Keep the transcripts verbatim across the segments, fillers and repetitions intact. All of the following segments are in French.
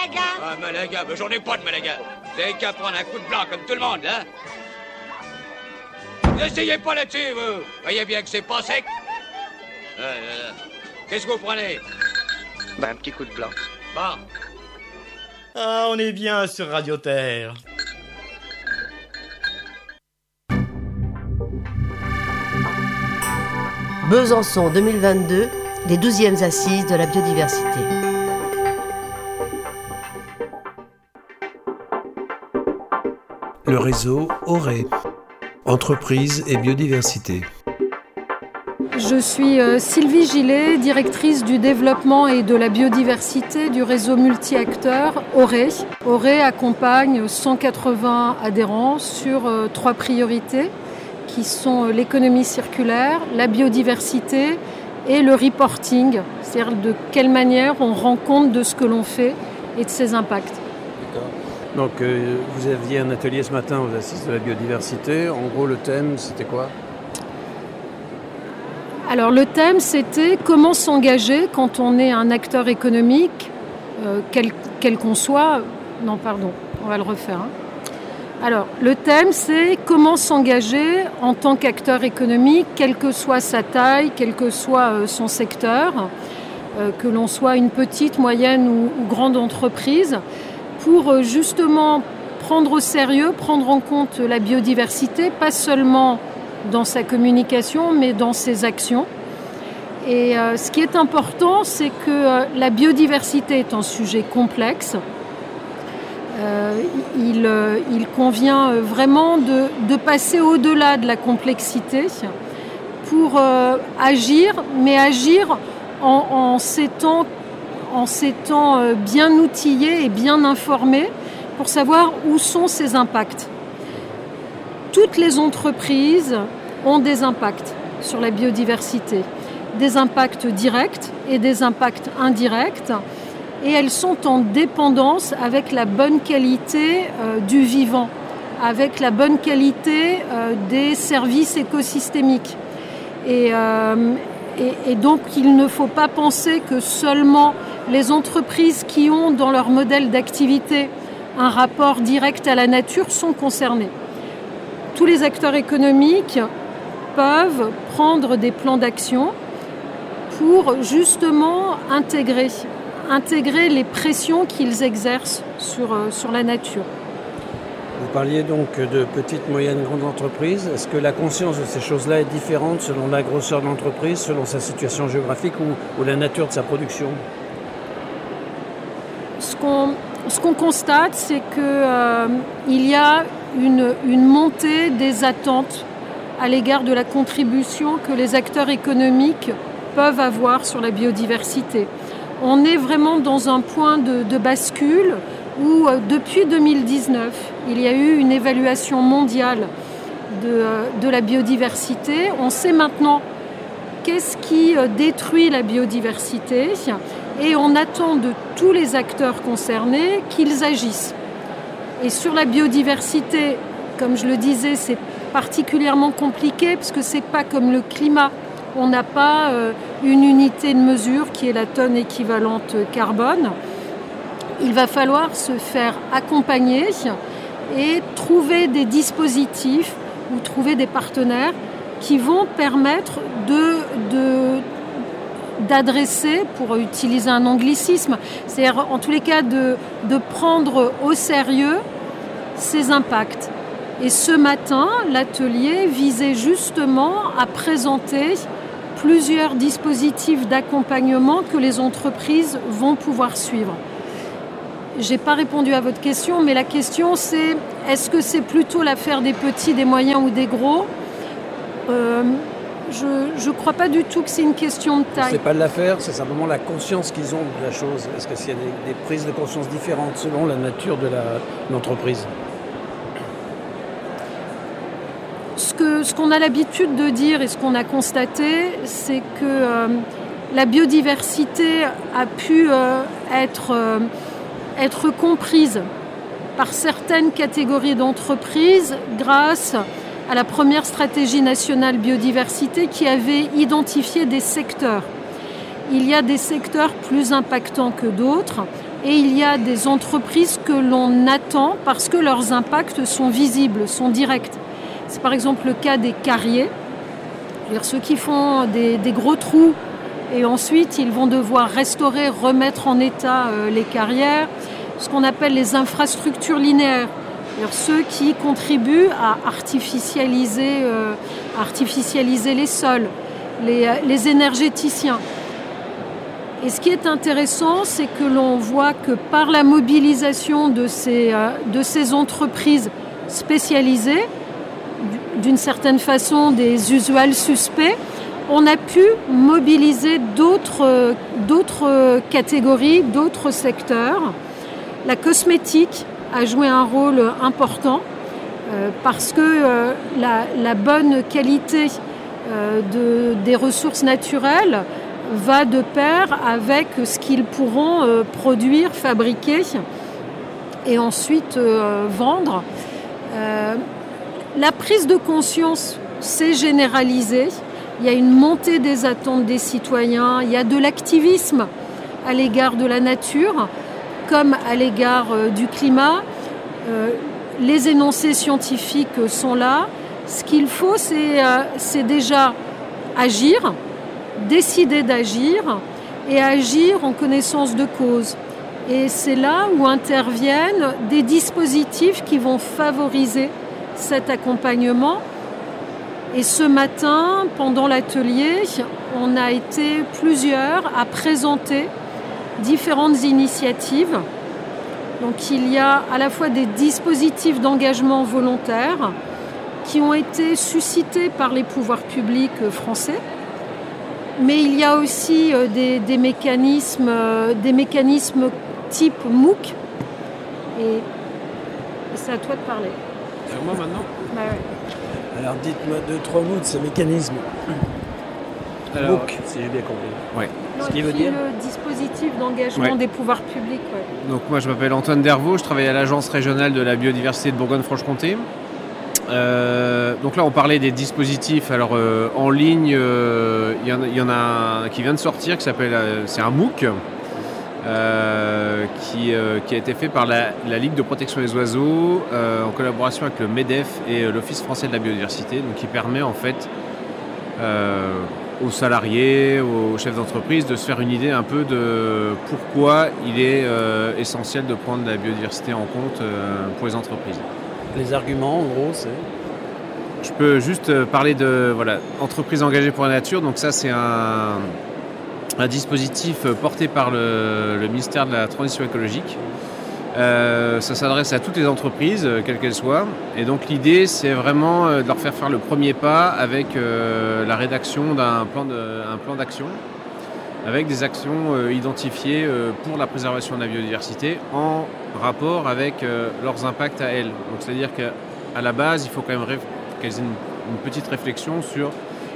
Malaga. Ah, Malaga, ben j'en ai pas de Malaga. Vous avez qu'à prendre un coup de blanc comme tout le monde, hein. N'essayez pas là-dessus, vous. Voyez bien que c'est pas sec. Ah, là, là. Qu'est-ce que vous prenez? Bah, un petit coup de blanc. Bon. Ah, on est bien sur Radio Terre. Besançon deux mille vingt-deux, les douzièmes assises de la biodiversité. Le réseau Auré, entreprise et biodiversité. Je suis Sylvie Gillet, directrice du développement et de la biodiversité du réseau multi-acteurs Auré. Auré accompagne cent quatre-vingts adhérents sur trois priorités qui sont l'économie circulaire, la biodiversité et le reporting, c'est-à-dire de quelle manière on rend compte de ce que l'on fait et de ses impacts. D'accord. Donc euh, vous aviez un atelier ce matin aux assises de la biodiversité. En gros, le thème, c'était quoi ? Alors le thème, c'était comment s'engager quand on est un acteur économique, euh, quel, quel qu'on soit. Non, pardon, on va le refaire. Hein. Alors le thème, c'est comment s'engager en tant qu'acteur économique, quelle que soit sa taille, quel que soit euh, son secteur, euh, que l'on soit une petite, moyenne ou, ou grande entreprise, pour euh, justement prendre au sérieux, prendre en compte la biodiversité, pas seulement dans sa communication, mais dans ses actions. Et euh, ce qui est important, c'est que euh, la biodiversité est un sujet complexe. Euh, il, euh, il convient vraiment de, de passer au-delà de la complexité pour euh, agir, mais agir en, en s'étant, en s'étant euh, bien outillé et bien informé pour savoir où sont ses impacts. Toutes les entreprises ont des impacts sur la biodiversité, des impacts directs et des impacts indirects, et elles sont en dépendance avec la bonne qualité euh, du vivant, avec la bonne qualité euh, des services écosystémiques. Et, euh, et, et donc il ne faut pas penser que seulement les entreprises qui ont dans leur modèle d'activité un rapport direct à la nature sont concernées. Tous les acteurs économiques peuvent prendre des plans d'action pour justement intégrer, intégrer les pressions qu'ils exercent sur, sur la nature. Vous parliez donc de petites, moyennes, grandes entreprises. Est-ce que la conscience de ces choses-là est différente selon la grosseur de l'entreprise, selon sa situation géographique ou, ou la nature de sa production ? Ce qu'on, ce qu'on constate, c'est qu'il euh, y a une, une montée des attentes à l'égard de la contribution que les acteurs économiques peuvent avoir sur la biodiversité. On est vraiment dans un point de, de bascule où, euh, depuis deux mille dix-neuf, il y a eu une évaluation mondiale de, euh, de la biodiversité. On sait maintenant qu'est-ce qui euh, détruit la biodiversité et on attend de tous les acteurs concernés qu'ils agissent. Et sur la biodiversité, comme je le disais, c'est particulièrement compliqué parce que c'est pas comme le climat. On n'a pas euh, une unité de mesure qui est la tonne équivalente carbone. Il va falloir se faire accompagner et trouver des dispositifs ou trouver des partenaires qui vont permettre de, de, d'adresser, pour utiliser un anglicisme, c'est-à-dire en tous les cas de, de prendre au sérieux ces impacts. Et ce matin, l'atelier visait justement à présenter plusieurs dispositifs d'accompagnement que les entreprises vont pouvoir suivre. Je n'ai pas répondu à votre question, mais la question c'est, est-ce que c'est plutôt l'affaire des petits, des moyens ou des gros ? euh, Je ne crois pas du tout que c'est une question de taille. C'est pas de l'affaire, c'est simplement la conscience qu'ils ont de la chose. Est-ce qu'il y a des, des prises de conscience différentes selon la nature de, la, de l'entreprise ? Ce, que, ce qu'on a l'habitude de dire et ce qu'on a constaté, c'est que euh, la biodiversité a pu euh, être, euh, être comprise par certaines catégories d'entreprises grâce à la première stratégie nationale biodiversité qui avait identifié des secteurs. Il y a des secteurs plus impactants que d'autres et il y a des entreprises que l'on attend parce que leurs impacts sont visibles, sont directs. C'est par exemple le cas des carriers, c'est-à-dire ceux qui font des, des gros trous et ensuite ils vont devoir restaurer, remettre en état euh, les carrières, ce qu'on appelle les infrastructures linéaires, c'est-à-dire ceux qui contribuent à artificialiser, euh, artificialiser les sols, les, les énergéticiens. Et ce qui est intéressant, c'est que l'on voit que par la mobilisation de ces, euh, de ces entreprises spécialisées, d'une certaine façon des usual suspects, on a pu mobiliser d'autres, d'autres catégories, d'autres secteurs. La cosmétique a joué un rôle important euh, parce que euh, la, la bonne qualité euh, de, des ressources naturelles va de pair avec ce qu'ils pourront euh, produire, fabriquer et ensuite euh, vendre. Euh, la prise de conscience s'est généralisée. Il y a une montée des attentes des citoyens, il y a de l'activisme à l'égard de la nature comme à l'égard euh, du climat. Euh, les énoncés scientifiques sont là. Ce qu'il faut, c'est, euh, c'est déjà agir, décider d'agir et agir en connaissance de cause. Et c'est là où interviennent des dispositifs qui vont favoriser cet accompagnement. Et ce matin, pendant l'atelier, on a été plusieurs à présenter différentes initiatives. Donc il y a à la fois des dispositifs d'engagement volontaire qui ont été suscités par les pouvoirs publics français, mais il y a aussi des, des, mécanismes, des mécanismes type MOOC. Et, et c'est à toi de parler. C'est à moi maintenant ? Bah ouais. Alors dites-moi deux, trois mots de ces mécanismes. Alors, MOOC, si j'ai bien compris. Ouais. Non, Ce qui veut dire le dispositif d'engagement ouais. des pouvoirs publics. Ouais. Donc moi je m'appelle Antoine Dervaux, je travaille à l'Agence régionale de la biodiversité de Bourgogne-Franche-Comté. Euh, donc là on parlait des dispositifs. Alors euh, en ligne, il euh, y, y en a un qui vient de sortir, qui s'appelle, euh, c'est un MOOC euh, qui, euh, qui a été fait par la, la Ligue de protection des oiseaux euh, en collaboration avec le MEDEF et euh, l'Office français de la biodiversité, donc qui permet en fait euh, aux salariés, aux chefs d'entreprise de se faire une idée un peu de pourquoi il est euh, essentiel de prendre la biodiversité en compte euh, pour les entreprises. Les arguments, en gros, c'est... Je peux juste parler de voilà, entreprises engagées pour la nature. Donc ça, c'est un, un dispositif porté par le, le ministère de la Transition écologique. Euh, ça s'adresse à toutes les entreprises, quelles qu'elles soient. Et donc l'idée, c'est vraiment de leur faire faire le premier pas avec euh, la rédaction d'un plan, de, un plan d'action, avec des actions euh, identifiées euh, pour la préservation de la biodiversité en rapport avec euh, leurs impacts à elles. Donc c'est-à-dire qu'à la base, il faut quand même réf- qu'elles aient une, une petite réflexion sur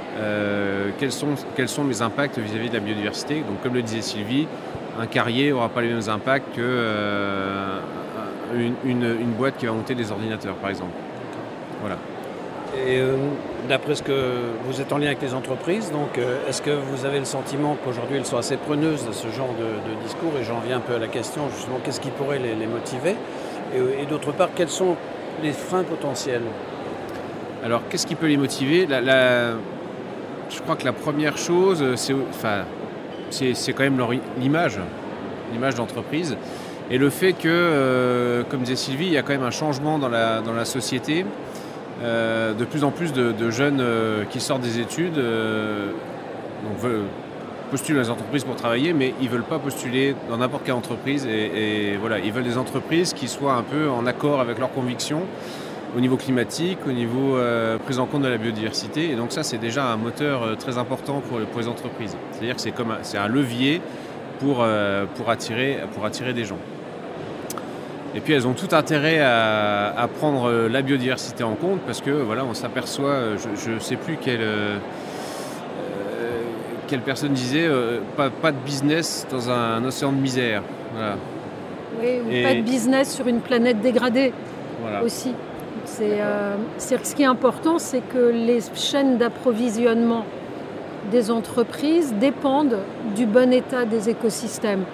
euh, quels sont, quels sont mes impacts vis-à-vis de la biodiversité. Donc comme le disait Sylvie, un carrier n'aura pas les mêmes impacts qu'une euh, une, une, une boîte qui va monter des ordinateurs, par exemple. Voilà. Et euh, d'après ce que vous êtes en lien avec les entreprises, donc euh, est-ce que vous avez le sentiment qu'aujourd'hui elles sont assez preneuses de ce genre de, de discours? Et j'en viens un peu à la question, justement, qu'est-ce qui pourrait les, les motiver? Et, et d'autre part, quels sont les freins potentiels? Alors, qu'est-ce qui peut les motiver? la, la, Je crois que la première chose, c'est, enfin, c'est, c'est quand même leur, l'image, l'image d'entreprise. Et le fait que, euh, comme disait Sylvie, il y a quand même un changement dans la, dans la société. Euh, de plus en plus de, de jeunes euh, qui sortent des études euh, donc veulent, postulent dans les entreprises pour travailler, mais ils ne veulent pas postuler dans n'importe quelle entreprise. Et, et voilà, ils veulent des entreprises qui soient un peu en accord avec leurs convictions au niveau climatique, au niveau euh, prise en compte de la biodiversité. Et donc ça, c'est déjà un moteur euh, très important pour, pour les entreprises. C'est-à-dire que c'est, comme un, c'est un levier pour, euh, pour, attirer, pour attirer des gens. Et puis elles ont tout intérêt à, à prendre la biodiversité en compte parce que voilà, on s'aperçoit, je ne sais plus quelle, euh, quelle personne disait, euh, pas, pas de business dans un océan de misère. Voilà. Oui, ou Et... pas de business sur une planète dégradée voilà. aussi. C'est, euh, c'est, ce qui est important, c'est que les chaînes d'approvisionnement des entreprises dépendent du bon état des écosystèmes.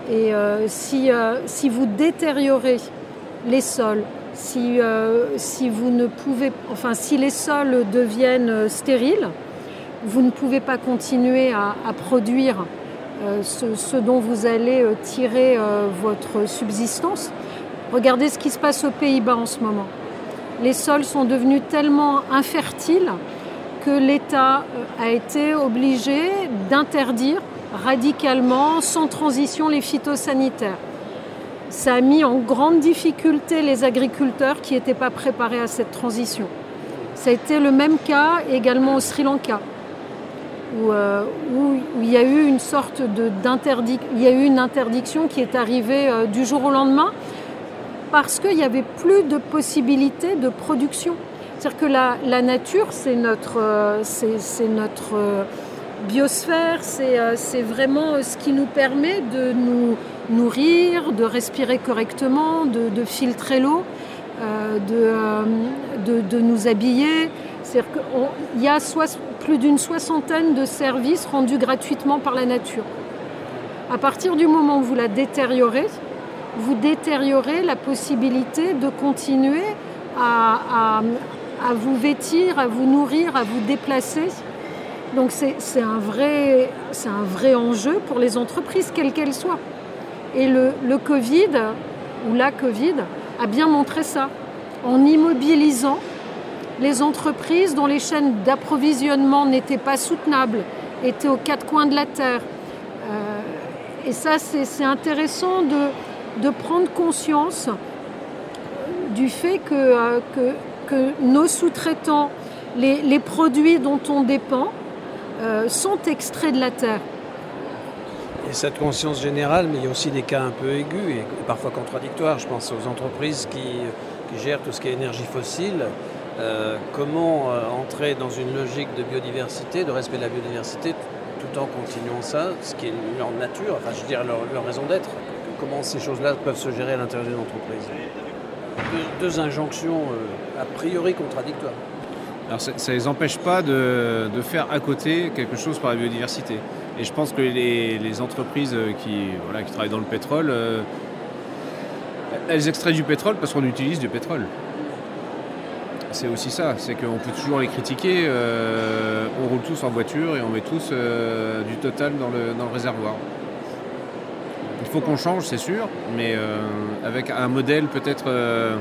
Et euh, si, euh, si vous détériorez les sols, si, euh, si vous ne pouvez, enfin, si les sols deviennent stériles, vous ne pouvez pas continuer à, à produire euh, ce, ce dont vous allez tirer euh, votre subsistance. Regardez ce qui se passe aux Pays-Bas en ce moment. Les sols sont devenus tellement infertiles que l'État a été obligé d'interdire radicalement, sans transition, les phytosanitaires. Ça a mis en grande difficulté les agriculteurs qui n'étaient pas préparés à cette transition. Ça a été le même cas également au Sri Lanka, où, euh, où, où il y a eu une sorte de, d'interdic- il y a eu une interdiction qui est arrivée euh, du jour au lendemain, parce qu'il n'y avait plus de possibilité de production. C'est-à-dire que la, la nature, c'est notre, euh, c'est, c'est notre euh, biosphère, c'est, euh, c'est vraiment ce qui nous permet de nous nourrir, de respirer correctement, de, de filtrer l'eau, euh, de, euh, de, de nous habiller. C'est-à-dire qu'il y a soix- plus d'une soixantaine de services rendus gratuitement par la nature. À partir du moment où vous la détériorez, vous détériorez la possibilité de continuer à, à, à vous vêtir, à vous nourrir, à vous déplacer. Donc c'est, c'est, un vrai, c'est un vrai enjeu pour les entreprises, quelles qu'elles soient. Et le, le Covid, ou la Covid, a bien montré ça, en immobilisant les entreprises dont les chaînes d'approvisionnement n'étaient pas soutenables, étaient aux quatre coins de la terre. Euh, et ça, c'est, c'est intéressant de... de prendre conscience du fait que, euh, que, que nos sous-traitants, les, les produits dont on dépend, euh, sont extraits de la terre. Et cette conscience générale, mais il y a aussi des cas un peu aigus et parfois contradictoires. Je pense aux entreprises qui, qui gèrent tout ce qui est énergie fossile. Euh, comment euh, entrer dans une logique de biodiversité, de respect de la biodiversité, tout en continuant ça, ce qui est leur nature, enfin je veux dire leur, leur raison d'être. Comment ces choses-là peuvent se gérer à l'intérieur d'une entreprise. Deux, deux injonctions euh, a priori contradictoires. Alors ça ne les empêche pas de, de faire à côté quelque chose pour la biodiversité. Et je pense que les, les entreprises qui, voilà, qui travaillent dans le pétrole, euh, elles extraient du pétrole parce qu'on utilise du pétrole. C'est aussi ça, c'est qu'on peut toujours les critiquer. Euh, on roule tous en voiture et on met tous euh, du total dans le, dans le réservoir. Il faut qu'on change, c'est sûr, mais euh, avec un modèle peut-être euh,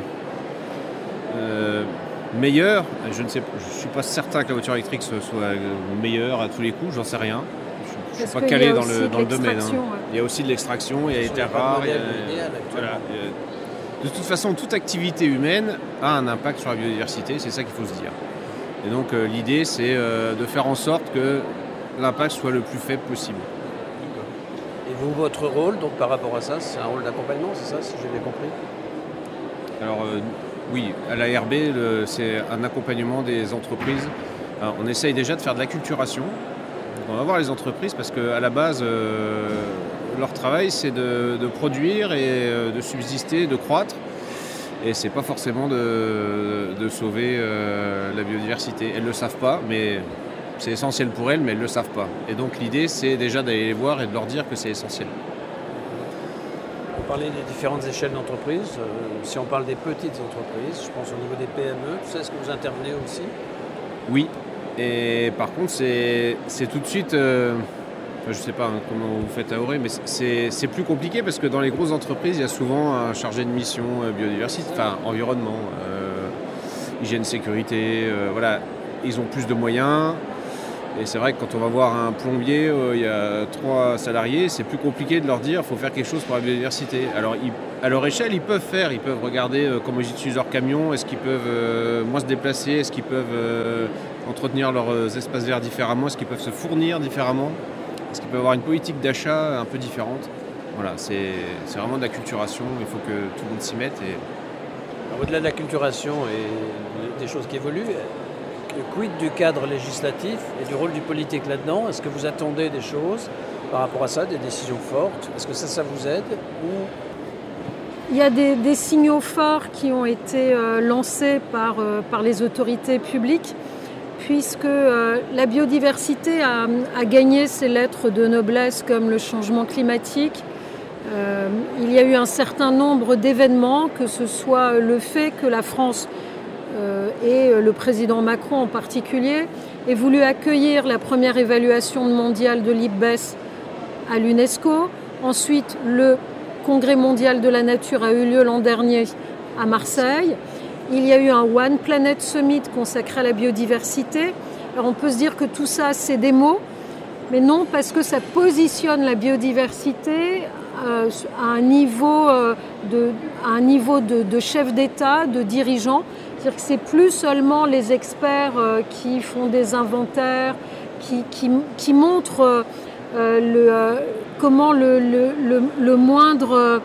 euh, meilleur. Je ne sais, je suis pas certain que la voiture électrique soit meilleure à tous les coups, j'en sais rien. Je ne suis pas calé dans le, dans le domaine. Hein. Ouais. Il y a aussi de l'extraction, il y a les terres rares. Il y a, voilà, il y a, de toute façon, toute activité humaine a un impact sur la biodiversité, c'est ça qu'il faut se dire. Et donc euh, l'idée, c'est euh, de faire en sorte que l'impact soit le plus faible possible. Et vous, votre rôle, donc par rapport à ça, c'est un rôle d'accompagnement, c'est ça, si j'ai bien compris ? Alors euh, oui, à l'A R B, le, c'est un accompagnement des entreprises. Alors, on essaye déjà de faire de l'acculturation. On va voir les entreprises parce qu'à la base, euh, leur travail, c'est de, de produire et euh, de subsister, de croître. Et c'est pas forcément de, de sauver euh, la biodiversité. Elles ne le savent pas, mais c'est essentiel pour elles, mais elles ne le savent pas. Et donc l'idée, c'est déjà d'aller les voir et de leur dire que c'est essentiel. Vous parlez des différentes échelles d'entreprise. Euh, si on parle des petites entreprises, je pense au niveau des P M E, tout ça, est-ce que vous intervenez aussi ? Oui. Et par contre, c'est, c'est tout de suite... Euh, je ne sais pas hein, comment vous faites à Auray, mais c'est, c'est plus compliqué parce que dans les grosses entreprises, il y a souvent un chargé de mission euh, biodiversité, enfin environnement, euh, hygiène, sécurité, euh, voilà. Ils ont plus de moyens. Et c'est vrai que quand on va voir un plombier, euh, il y a trois salariés, c'est plus compliqué de leur dire qu'il faut faire quelque chose pour la biodiversité. Alors, ils, à leur échelle, ils peuvent faire, ils peuvent regarder euh, comment ils utilisent leur camion, est-ce qu'ils peuvent euh, moins se déplacer, est-ce qu'ils peuvent euh, entretenir leurs espaces verts différemment, est-ce qu'ils peuvent se fournir différemment, est-ce qu'ils peuvent avoir une politique d'achat un peu différente. Voilà, c'est, c'est vraiment de la culturation, il faut que tout le monde s'y mette. Et... Alors, au-delà de la culturation et des choses qui évoluent, quid du cadre législatif et du rôle du politique là-dedans ? Est-ce que vous attendez des choses par rapport à ça, des décisions fortes ? Est-ce que ça, ça vous aide ou... Il y a des, des signaux forts qui ont été euh, lancés par, euh, par les autorités publiques, puisque euh, la biodiversité a, a gagné ses lettres de noblesse comme le changement climatique, Euh, il y a eu un certain nombre d'événements, que ce soit le fait que la France euh, et le président Macron en particulier aient voulu accueillir la première évaluation mondiale de l'I P B E S à l'UNESCO. Ensuite, le Congrès mondial de la nature a eu lieu l'an dernier à Marseille. Il y a eu un One Planet Summit consacré à la biodiversité. Alors on peut se dire que tout ça, c'est des mots, mais non, parce que ça positionne la biodiversité euh, à un niveau, euh, de, à un niveau de, de chef d'État, de dirigeant. C'est-à-dire que c'est plus seulement les experts euh, qui font des inventaires, qui, qui, qui montrent euh, le, euh, comment le, le, le, le moindre... Euh,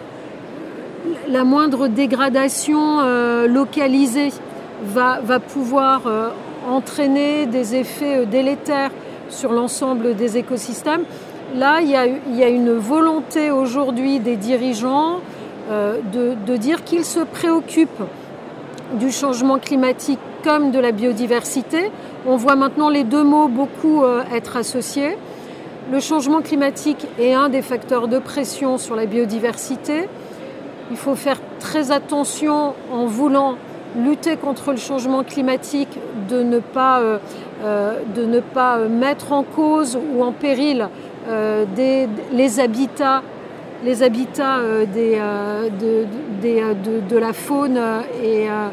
la moindre dégradation euh, localisée va, va pouvoir euh, entraîner des effets euh, délétères sur l'ensemble des écosystèmes. Là, il y a, il y a une volonté aujourd'hui des dirigeants euh, de, de dire qu'ils se préoccupent du changement climatique comme de la biodiversité. On voit maintenant les deux mots beaucoup euh, être associés. Le changement climatique est un des facteurs de pression sur la biodiversité. Il faut faire très attention en voulant lutter contre le changement climatique de ne pas, euh, euh, de ne pas mettre en cause ou en péril euh, des, les habitats, les habitats euh, des, euh, de, des, de, de la faune. Et, euh,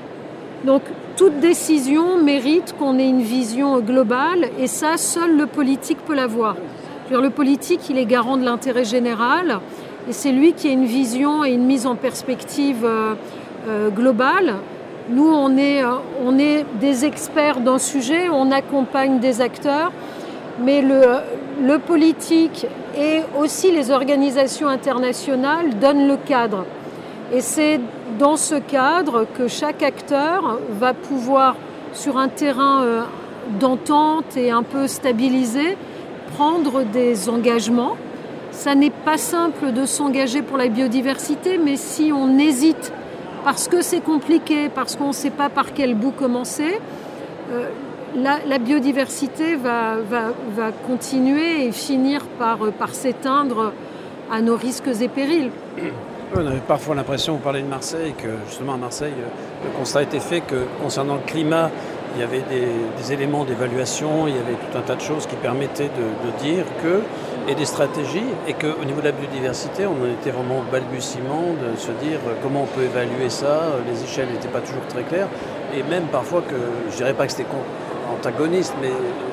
donc toute décision mérite qu'on ait une vision globale et ça, seul le politique peut l'avoir. Le politique, il est garant de l'intérêt général. Et c'est lui qui a une vision et une mise en perspective euh, euh, globale. Nous, on est, euh, on est des experts d'un sujet, on accompagne des acteurs, mais le, le politique et aussi les organisations internationales donnent le cadre. Et c'est dans ce cadre que chaque acteur va pouvoir, sur un terrain euh, d'entente et un peu stabilisé, prendre des engagements. Ça n'est pas simple de s'engager pour la biodiversité, mais si on hésite parce que c'est compliqué, parce qu'on ne sait pas par quel bout commencer, euh, la, la biodiversité va, va, va continuer et finir par, par s'éteindre à nos risques et périls. On avait parfois l'impression, vous parlez de Marseille, que justement à Marseille, le constat a été fait que concernant le climat, il y avait des, des éléments d'évaluation, il y avait tout un tas de choses qui permettaient de, de dire que, et des stratégies, et qu'au niveau de la biodiversité, on en était vraiment au balbutiement de se dire comment on peut évaluer ça, les échelles n'étaient pas toujours très claires, et même parfois que, je dirais pas que c'était antagoniste, mais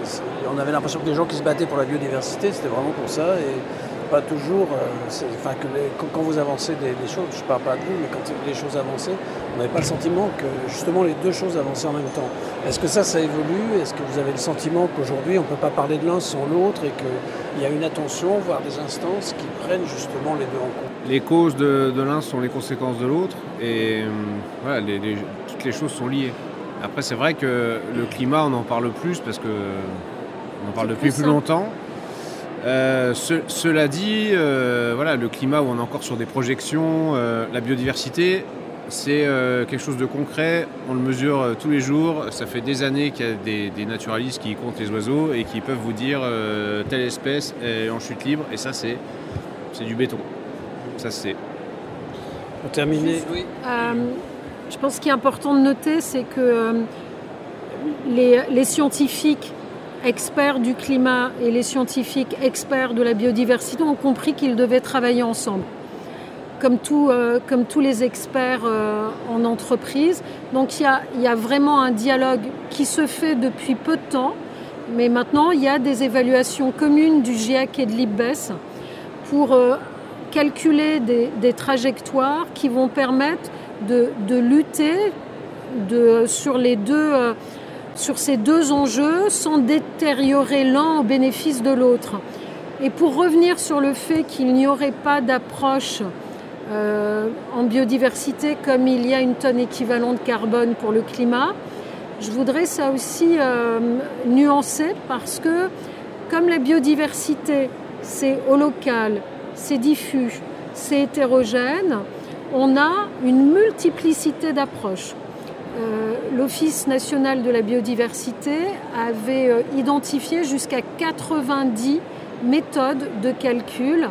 on avait l'impression que les gens qui se battaient pour la biodiversité, c'était vraiment pour ça, et pas toujours, euh, enfin que les, quand, quand vous avancez des, des choses, je ne parle pas de vous, mais quand les choses avançaient, on n'avait pas le sentiment que justement les deux choses avançaient en même temps. Est-ce que ça, ça évolue ? Est-ce que vous avez le sentiment qu'aujourd'hui on ne peut pas parler de l'un sans l'autre et qu'il y a une attention, voire des instances qui prennent justement les deux en compte ? Les causes de, de l'un sont les conséquences de l'autre et euh, voilà, les, les, toutes les choses sont liées. Après, c'est vrai que le climat, on en parle plus parce que on en parle depuis plus longtemps. Euh, ce, cela dit, euh, voilà, le climat où on est encore sur des projections, euh, la biodiversité, c'est euh, quelque chose de concret, on le mesure euh, tous les jours, ça fait des années qu'il y a des, des naturalistes qui comptent les oiseaux et qui peuvent vous dire euh, telle espèce est en chute libre, et ça c'est, c'est du béton, ça c'est. Pour terminer, oui. Euh, je pense qu'il est important de noter, c'est que euh, les, les scientifiques experts du climat et les scientifiques experts de la biodiversité ont compris qu'ils devaient travailler ensemble, comme, tout, euh, comme tous les experts euh, en entreprise. Donc il y a, il y a vraiment un dialogue qui se fait depuis peu de temps, mais maintenant il y a des évaluations communes du GIEC et de l'I P B E S pour euh, calculer des, des trajectoires qui vont permettre de, de lutter de, sur les deux... Euh, sur ces deux enjeux sans détériorer l'un au bénéfice de l'autre. Et pour revenir sur le fait qu'il n'y aurait pas d'approche euh, en biodiversité comme il y a une tonne équivalente de carbone pour le climat, je voudrais ça aussi euh, nuancer parce que comme la biodiversité, c'est au local, c'est diffus, c'est hétérogène, on a une multiplicité d'approches. Euh, l'Office national de la biodiversité avait euh, identifié jusqu'à quatre-vingt-dix méthodes de calcul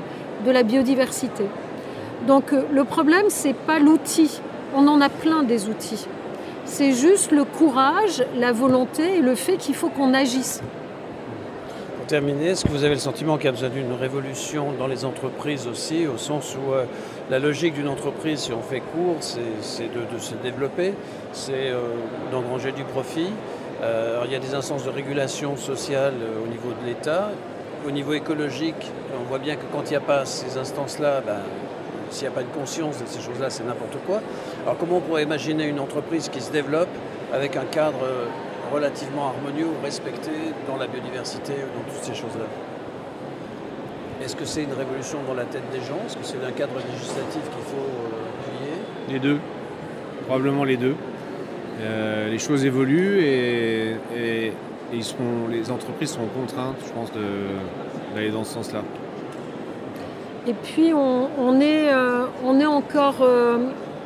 de la biodiversité. Donc euh, le problème, ce n'est pas l'outil. On en a plein des outils. C'est juste le courage, la volonté et le fait qu'il faut qu'on agisse. Pour terminer, est-ce que vous avez le sentiment qu'il y a besoin d'une révolution dans les entreprises aussi, au sens où euh, la logique d'une entreprise, si on fait court, c'est, c'est de, de se développer, c'est euh, d'engranger du profit. Euh, alors, il y a des instances de régulation sociale euh, au niveau de l'État. Au niveau écologique, on voit bien que quand il n'y a pas ces instances-là, ben, s'il n'y a pas de conscience de ces choses-là, c'est n'importe quoi. Alors comment on pourrait imaginer une entreprise qui se développe avec un cadre relativement harmonieux ou respecté dans la biodiversité ou dans toutes ces choses-là? Est-ce que c'est une révolution dans la tête des gens? Est-ce que c'est un cadre législatif qu'il faut euh, plier? Les deux, probablement les deux. Euh, les choses évoluent et, et, et ils seront, les entreprises seront contraintes, je pense, de, d'aller dans ce sens-là. Et puis on, on, est, euh, on est encore... Euh,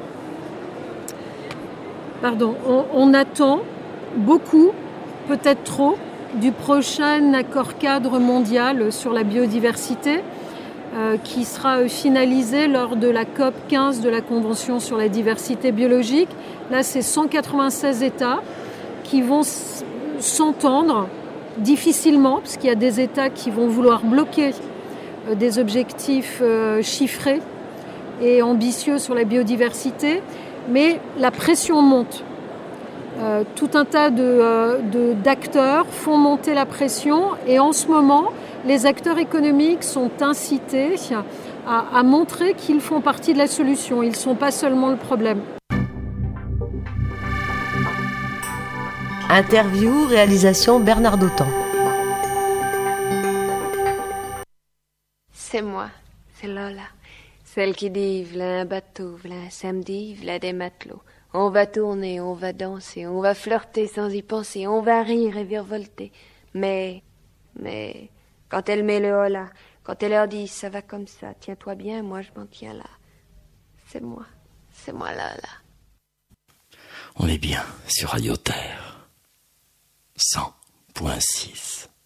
pardon, on, on attend beaucoup, peut-être trop, du prochain accord cadre mondial sur la biodiversité euh, qui sera finalisé lors de la COP quinze de la Convention sur la diversité biologique. Là, c'est cent quatre-vingt-seize États qui vont s'entendre difficilement, parce qu'il y a des États qui vont vouloir bloquer des objectifs euh, chiffrés et ambitieux sur la biodiversité, mais la pression monte. Euh, tout un tas de, euh, de, d'acteurs font monter la pression et en ce moment, les acteurs économiques sont incités à, à montrer qu'ils font partie de la solution, ils ne sont pas seulement le problème. Interview, réalisation Bernard Dautan. C'est moi, c'est Lola. Celle qui dit, v'là un bateau, v'là un samedi, v'là des matelots. On va tourner, on va danser, on va flirter sans y penser, on va rire et virevolter. Mais, mais, quand elle met le hola, quand elle leur dit, ça va comme ça, tiens-toi bien, moi je m'en tiens là. C'est moi, c'est moi Lola. On est bien sur Radio Terre. cent point six.